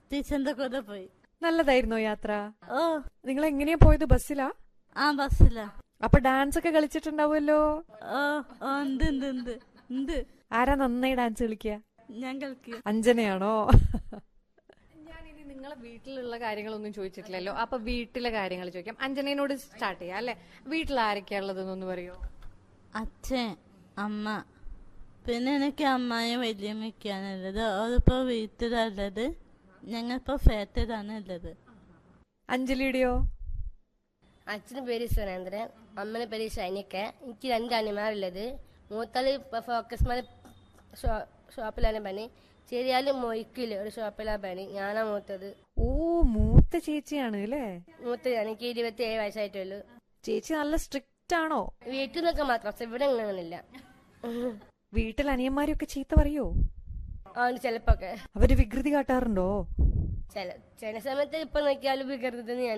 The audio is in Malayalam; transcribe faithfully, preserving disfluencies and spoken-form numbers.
ടീച്ചറിന്റെ കൂടെ പോയി. നല്ലതായിരുന്നോ യാത്ര? ഓ, നിങ്ങൾ എങ്ങനെയാ പോയത്? ബസ്സിലാ? ആ ബസ്സിലാ. അപ്പൊ ഡാൻസ് ഒക്കെ കളിച്ചിട്ടുണ്ടാവുമല്ലോ? ഓ ഓ ഉണ്ട് ഉണ്ട് ഉണ്ട് ഉണ്ട്. ആരാ നന്നായി ഡാൻസ് കളിക്കുക? ഞാൻ കളിക്കുക. അഞ്ജനയാണോ? ഞാനിനി നിങ്ങളെ വീട്ടിലുള്ള കാര്യങ്ങളൊന്നും ചോദിച്ചിട്ടില്ലല്ലോ. അപ്പൊ വീട്ടിലെ കാര്യങ്ങൾ ചോദിക്കാം. അഞ്ജനയോട് സ്റ്റാർട്ട് ചെയ്യാം അല്ലെ? വീട്ടിൽ ആരൊക്കെയാ ഉള്ളതെന്നൊന്ന് പറയോ? അച്ഛൻ, അമ്മ, പിന്നെ എനിക്ക് അമ്മായും വലിയമ്മയ്ക്കാണുള്ളത്. അവരിപ്പോ വീട്ടിലുള്ളത്. ഞങ്ങളിപ്പോ ഫാക്ടറിയിലാണ് ഉള്ളത്. അഞ്ജലിയുടെയോ? അച്ഛന് പേര് സുരേന്ദ്രൻ, അമ്മയുടെ പേര് ഷൈനിക്ക. എനിക്ക് രണ്ട് അനിമാരുള്ളത്. മൂത്താള് ഇപ്പൊ ഫോക്കസ് മാൽ ഷോപ്പിലാണ് പണി. ചെറിയാല് മൊയ്ക്കില് ഒരു ഷോപ്പിലാണ് പണി. ഞാനാ മൂത്തത്. ഓ, മൂത്ത ചേച്ചിയാണ് അല്ലേ? മൂത്ത എനിക്ക് ഇരുപത്തി ഏഴ് വയസ്സായിട്ടുള്ളൂ. ചേച്ചി നല്ല സ്ട്രിക്റ്റ് ആണോ? വീട്ടിൽ നിന്നൊക്കെ മാത്രം, പക്ഷെ ഇവിടെ അങ്ങനെയൊന്നുമില്ല. വീട്ടിൽ അനിയന്മാരൊക്കെ ചീത്ത പറയോ? അതുകൊണ്ട് ചിലപ്പോ ഒക്കെ അവര് വികൃതി കാട്ടാറുണ്ടോ? ചില ചില സമയത്ത് ഇപ്പൊ നോക്കിയാലും വികൃതി തന്നെയാണ്.